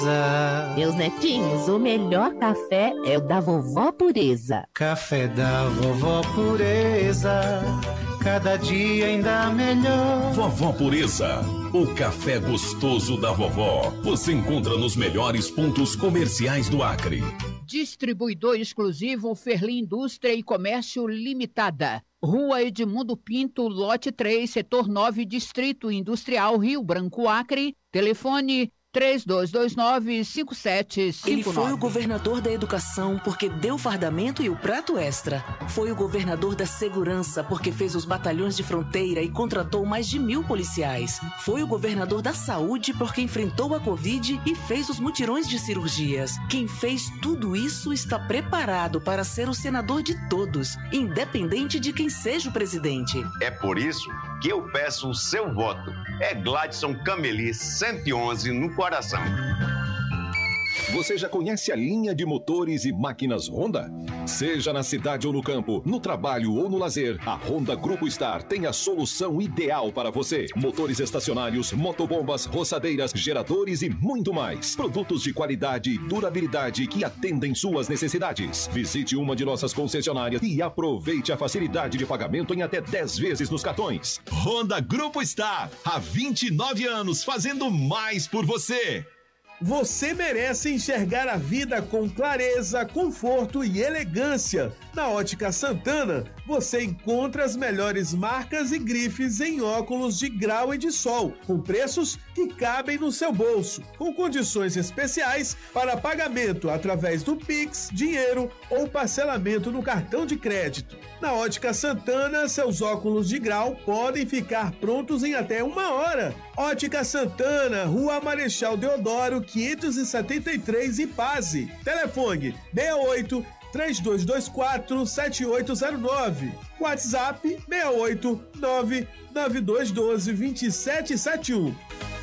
Meus netinhos, o melhor café é o da Vovó Pureza. Café da Vovó Pureza, cada dia ainda melhor. Vovó Pureza, o café gostoso da vovó. Você encontra nos melhores pontos comerciais do Acre. Distribuidor exclusivo Ferli Indústria e Comércio Limitada. Rua Edmundo Pinto, lote 3, setor 9, Distrito Industrial, Rio Branco, Acre. Telefone 3229-5759. Ele foi o governador da educação porque deu fardamento e o prato extra. Foi o governador da segurança porque fez os batalhões de fronteira e contratou mais de 1.000 policiais. Foi o governador da saúde porque enfrentou a Covid e fez os mutirões de cirurgias. Quem fez tudo isso está preparado para ser o senador de todos, independente de quem seja o presidente. É por isso que eu peço o seu voto. É Gladson Cameli, 111 no coração. Você já conhece a linha de motores e máquinas Honda? Seja na cidade ou no campo, no trabalho ou no lazer, a Honda Grupo Star tem a solução ideal para você. Motores estacionários, motobombas, roçadeiras, geradores e muito mais. Produtos de qualidade e durabilidade que atendem suas necessidades. Visite uma de nossas concessionárias e aproveite a facilidade de pagamento em até 10 vezes nos cartões. Honda Grupo Star, há 29 anos fazendo mais por você. Você merece enxergar a vida com clareza, conforto e elegância. Na Ótica Santana, você encontra as melhores marcas e grifes em óculos de grau e de sol, com preços que cabem no seu bolso, com condições especiais para pagamento através do Pix, dinheiro ou parcelamento no cartão de crédito. Na Ótica Santana, seus óculos de grau podem ficar prontos em até 1 hora. Ótica Santana, Rua Marechal Deodoro, 573, Ipase. Telefone 68 3224-7809. WhatsApp 68 99212-2771.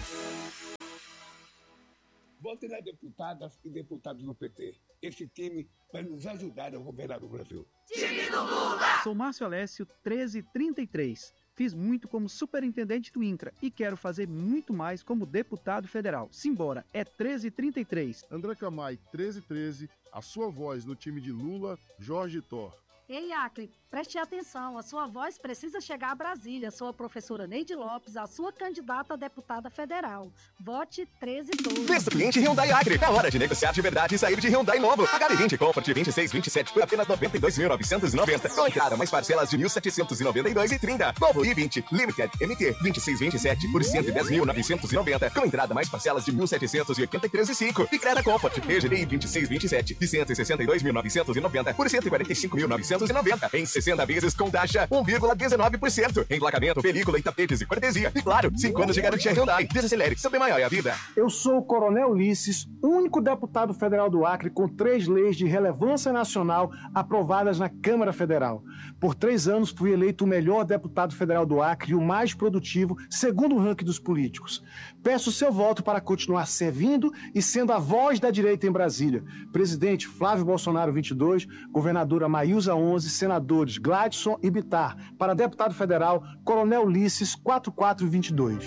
Vote nas deputadas e deputados do PT. Esse time vai nos ajudar a governar o Brasil. Time do Lula! Sou Márcio Alessio, 1333. Fiz muito como superintendente do INCRA e quero fazer muito mais como deputado federal. Simbora, é 1333. André Camay, 1313, a sua voz no time de Lula, Jorge Thor. Ei, Acre, preste atenção, a sua voz precisa chegar a Brasília. Sou a professora Neide Lopes, a sua candidata a deputada federal. Vote 1312. Preço cliente Hyundai Acre. É hora de negociar de verdade e sair de Hyundai novo. HB20 Comfort 2627 por apenas 92.990. Com entrada mais parcelas de 1.792,30. Novo i20 Limited MT 2627 por 110.990. Com entrada mais parcelas de 1.783,5. E Creta Comfort EGDI 2627 de 162.990 por 145.990. Em 60 vezes com taxa 1,19%. Emplacamento, película e tapetes de cortesia. E claro, 5 anos de garantia Hyundai. Desacelere, seu bem maior é a vida. Eu sou o Coronel Ulisses, único deputado federal do Acre com 3 leis de relevância nacional aprovadas na Câmara Federal. Por 3 anos fui eleito o melhor deputado federal do Acre e o mais produtivo, segundo o ranking dos políticos. Peço seu voto para continuar servindo e sendo a voz da direita em Brasília. Presidente Flávio Bolsonaro, 22, governadora Maísa 11, senadores Gladson e Bittar. Para deputado federal, Coronel Ulisses, 4422.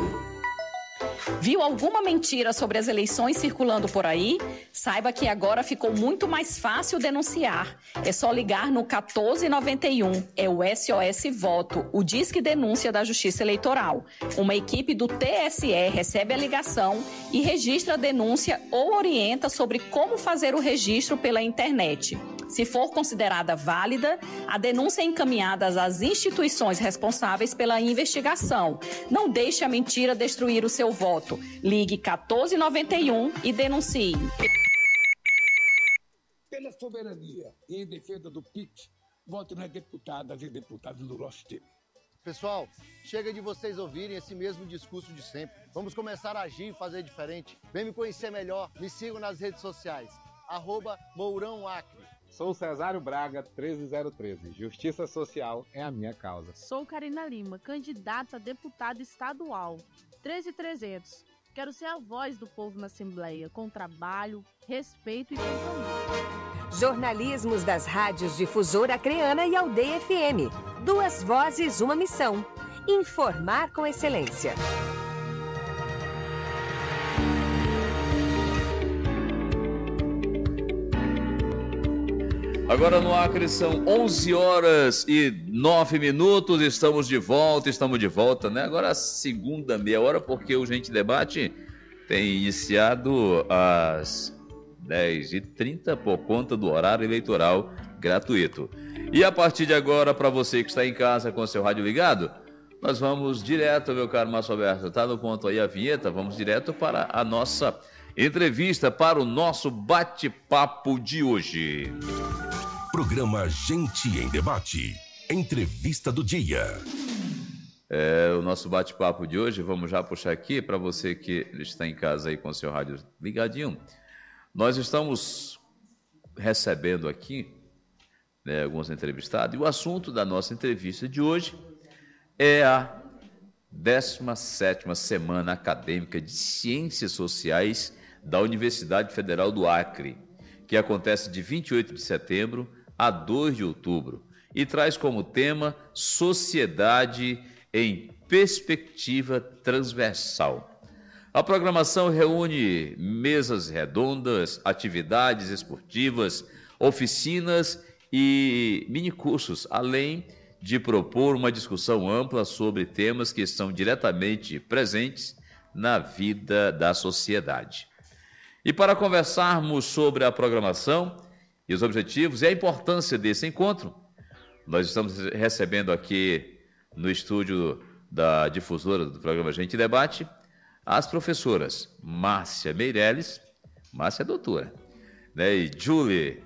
Viu alguma mentira sobre as eleições circulando por aí? Saiba que agora ficou muito mais fácil denunciar. É só ligar no 1491. É o SOS Voto, o Disque Denúncia da Justiça Eleitoral. Uma equipe do TSE recebe a ligação e registra a denúncia ou orienta sobre como fazer o registro pela internet. Se for considerada válida, a denúncia é encaminhada às instituições responsáveis pela investigação. Não deixe a mentira destruir o seu voto. Ligue 1491 e denuncie. Pela soberania e em defesa do PIT, vote nas deputadas e deputados do nosso time. Pessoal, chega de vocês ouvirem esse mesmo discurso de sempre. Vamos começar a agir e fazer diferente. Vem me conhecer melhor, me sigam nas redes sociais. @MourãoAcre. Sou Cesário Braga, 13013. Justiça social é a minha causa. Sou Karina Lima, candidata a deputada estadual. 13300. Quero ser a voz do povo na Assembleia, com trabalho, respeito e compromisso. Jornalismos das rádios Difusora Acreana e Aldeia FM. 2 vozes, uma missão. Informar com excelência. Agora no Acre são 11h09, estamos de volta, né? Agora a segunda meia hora, porque o Gente Debate tem iniciado às 10h30 por conta do horário eleitoral gratuito. E a partir de agora, para você que está em casa com o seu rádio ligado, nós vamos direto, meu caro Márcio Alberto, tá no ponto aí a vinheta, vamos direto para a nossa entrevista, para o nosso bate-papo de hoje. Programa Gente em Debate. Entrevista do dia. O nosso bate-papo de hoje, vamos já puxar aqui para você que está em casa aí com o seu rádio ligadinho. Nós estamos recebendo aqui, né, alguns entrevistados, e o assunto da nossa entrevista de hoje é a 17ª Semana Acadêmica de Ciências Sociais da Universidade Federal do Acre, que acontece de 28 de setembro a 2 de outubro e traz como tema Sociedade em Perspectiva Transversal. A programação reúne mesas redondas, atividades esportivas, oficinas e minicursos, além de propor uma discussão ampla sobre temas que estão diretamente presentes na vida da sociedade. E para conversarmos sobre a programação e os objetivos e a importância desse encontro, nós estamos recebendo aqui no estúdio da difusora do programa Gente Debate as professoras Márcia Meirelles, Márcia é doutora, né, e Julie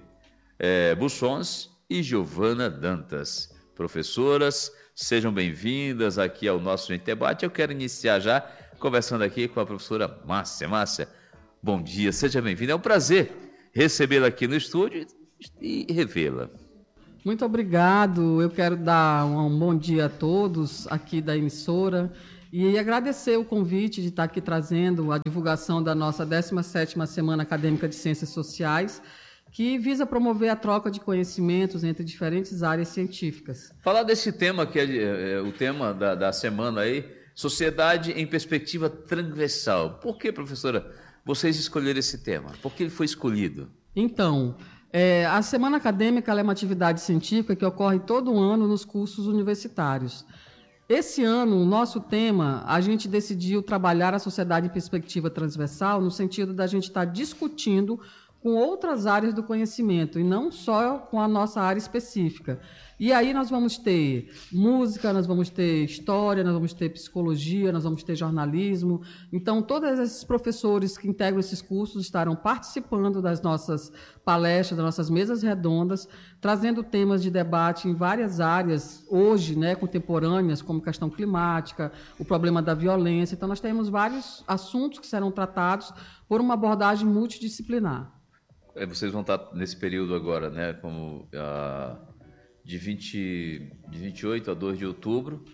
Bussons e Giovana Dantas. Professoras, sejam bem-vindas aqui ao nosso Gente Debate. Eu quero iniciar já conversando aqui com a professora Márcia. Márcia, bom dia, seja bem-vinda. É um prazer recebê-la aqui no estúdio e revê-la. Muito obrigado. Eu quero dar um bom dia a todos aqui da emissora e agradecer o convite de estar aqui trazendo a divulgação da nossa 17ª Semana Acadêmica de Ciências Sociais, que visa promover a troca de conhecimentos entre diferentes áreas científicas. Falar desse tema, que é o tema da semana aí, Sociedade em Perspectiva Transversal. Por que, professora, vocês escolheram esse tema? Por que ele foi escolhido? Então, a Semana Acadêmica ela é uma atividade científica que ocorre todo ano nos cursos universitários. Esse ano, o nosso tema, a gente decidiu trabalhar a sociedade em perspectiva transversal no sentido da gente estar discutindo com outras áreas do conhecimento e não só com a nossa área específica. E aí nós vamos ter música, nós vamos ter história, nós vamos ter psicologia, nós vamos ter jornalismo. Então, todos esses professores que integram esses cursos estarão participando das nossas palestras, das nossas mesas redondas, trazendo temas de debate em várias áreas, hoje, né, contemporâneas, como questão climática, o problema da violência. Então, nós temos vários assuntos que serão tratados por uma abordagem multidisciplinar. Vocês vão estar nesse período agora, né, como de 28 a 2 de outubro,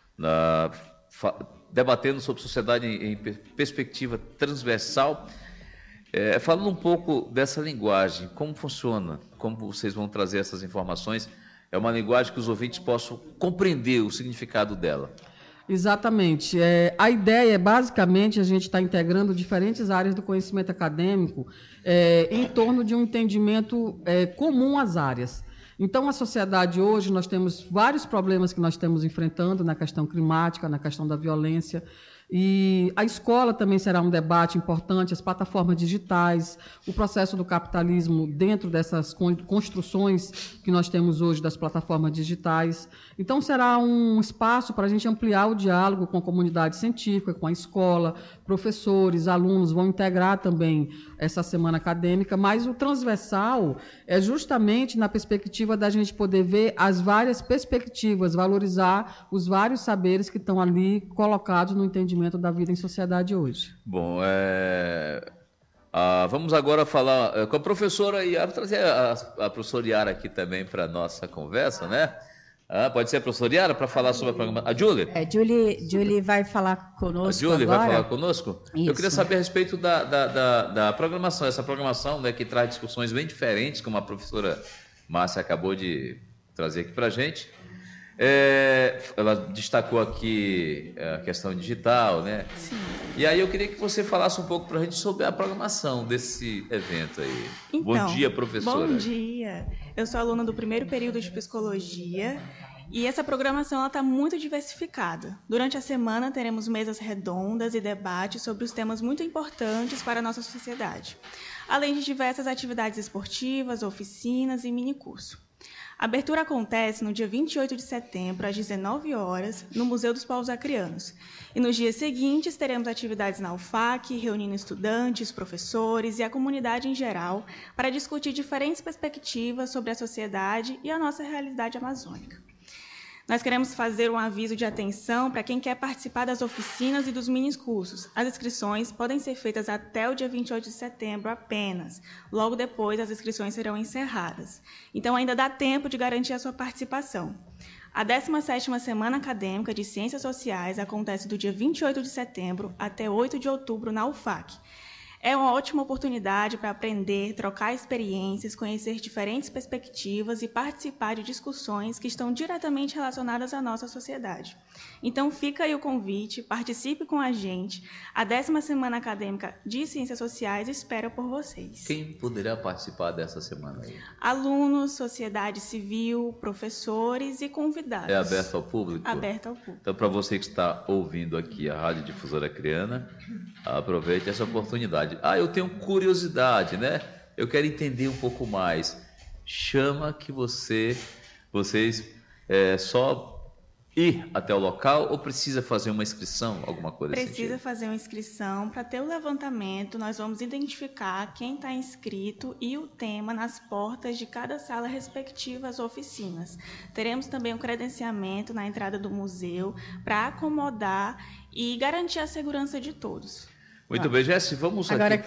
debatendo sobre sociedade em perspectiva transversal, falando um pouco dessa linguagem, como funciona, como vocês vão trazer essas informações. É uma linguagem que os ouvintes possam compreender o significado dela. Exatamente. A ideia é, basicamente, a gente estar integrando diferentes áreas do conhecimento acadêmico em torno de um entendimento comum às áreas. Então, a sociedade hoje, nós temos vários problemas que nós estamos enfrentando na questão climática, na questão da violência. E a escola também será um debate importante, as plataformas digitais, o processo do capitalismo dentro dessas construções que nós temos hoje das plataformas digitais. Então, será um espaço para a gente ampliar o diálogo com a comunidade científica, com a escola, professores, alunos vão integrar também essa semana acadêmica, mas o transversal é justamente na perspectiva da gente poder ver as várias perspectivas, valorizar os vários saberes que estão ali colocados no entendimento da vida em sociedade hoje. Bom, vamos agora falar com a professora Yara, trazer a professora Yara aqui também para a nossa conversa, né? Pode ser a professora Yara para falar sobre a programação. A Julie? Julie vai falar conosco agora. A Julie agora. vai falar conosco? Isso. Eu queria saber a respeito da programação, essa programação, né, que traz discussões bem diferentes, como a professora Márcia acabou de trazer aqui para a gente. Ela destacou aqui a questão digital, né? Sim. E aí eu queria que você falasse um pouco para a gente sobre a programação desse evento aí. Então, bom dia, professora. Bom dia. Eu sou aluna do primeiro período de Psicologia e essa programação está muito diversificada. Durante a semana teremos mesas redondas e debates sobre os temas muito importantes para a nossa sociedade, além de diversas atividades esportivas, oficinas e minicurso. A abertura acontece no dia 28 de setembro, às 19 horas, no Museu dos Povos Acreanos. E nos dias seguintes teremos atividades na UFAC, reunindo estudantes, professores e a comunidade em geral para discutir diferentes perspectivas sobre a sociedade e a nossa realidade amazônica. Nós queremos fazer um aviso de atenção para quem quer participar das oficinas e dos minicursos. As inscrições podem ser feitas até o dia 28 de setembro apenas. Logo depois, as inscrições serão encerradas. Então, ainda dá tempo de garantir a sua participação. A 17ª Semana Acadêmica de Ciências Sociais acontece do dia 28 de setembro até 8 de outubro na UFAC. É uma ótima oportunidade para aprender, trocar experiências, conhecer diferentes perspectivas e participar de discussões que estão diretamente relacionadas à nossa sociedade. Então fica aí o convite, participe com a gente. A 10ª Semana Acadêmica de Ciências Sociais espera por vocês. Quem poderá participar dessa semana aí? Alunos, sociedade civil, professores e convidados. É aberto ao público? Aberto ao público. Então, para você que está ouvindo aqui a Rádio Difusora Acreana, aproveite essa oportunidade. Eu tenho curiosidade, né? Eu quero entender um pouco mais. Chama que vocês só ir até o local ou precisa fazer uma inscrição, alguma coisa assim? Precisa fazer uma inscrição. Para ter o levantamento, nós vamos identificar quem está inscrito e o tema nas portas de cada sala respectiva às oficinas. Teremos também um credenciamento na entrada do museu para acomodar e garantir a segurança de todos. Muito bem, Jéssica, vamos agora aqui